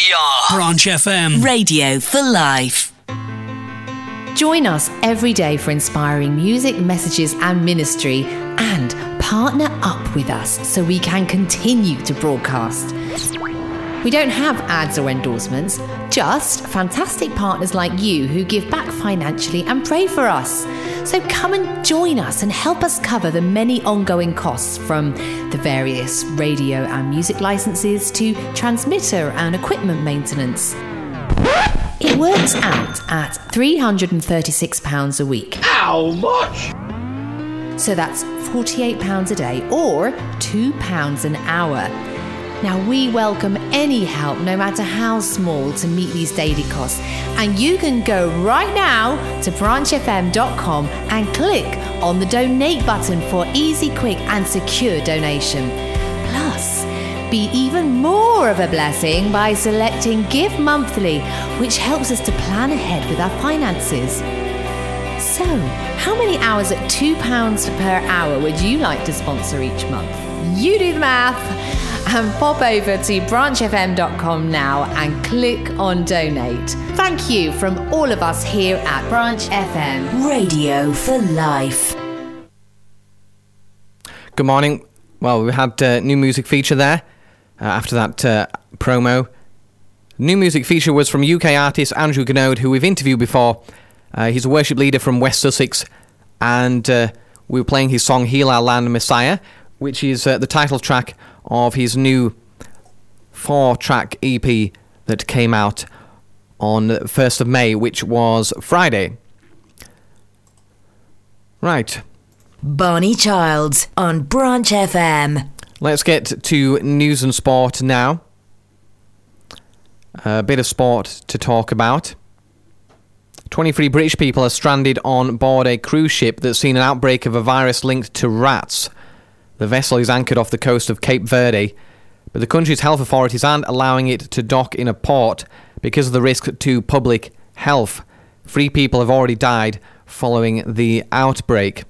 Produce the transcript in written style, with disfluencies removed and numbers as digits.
We are Branch FM. Radio for life. Join us every day for inspiring music, messages and ministry, and partner up with us so we can continue to broadcast. We don't have ads or endorsements, just fantastic partners like you who give back financially and pray for us. So come and join us and help us cover the many ongoing costs, from the various radio and music licenses to transmitter and equipment maintenance. It works out at £336 a week. How much? So that's £48 a day or £2 an hour. Now, we welcome any help, no matter how small, to meet these daily costs. And you can go right now to branchfm.com and click on the donate button for easy, quick and secure donation. Plus, be even more of a blessing by selecting Give Monthly, which helps us to plan ahead with our finances. So, how many hours at £2 per hour would you like to sponsor each month? You do the math. And pop over to branchfm.com now and click on donate. Thank you from all of us here at Branch FM. Radio for life. Good morning. Well, we had new music feature there after that promo. New music feature was from UK artist Andrew Gnode, who we've interviewed before. He's a worship leader from West Sussex, and we were playing his song Heal Our Land Messiah, which is the title track of his new 4-track EP that came out on the 1st of May, which was Friday. Right. Barney Childs on Branch FM. Let's get to news and sport now. A bit of sport to talk about. 23 British people are stranded on board a cruise ship that's seen an outbreak of a virus linked to rats. The vessel is anchored off the coast of Cape Verde, but the country's health authorities aren't allowing it to dock in a port because of the risk to public health. 3 people have already died following the outbreak.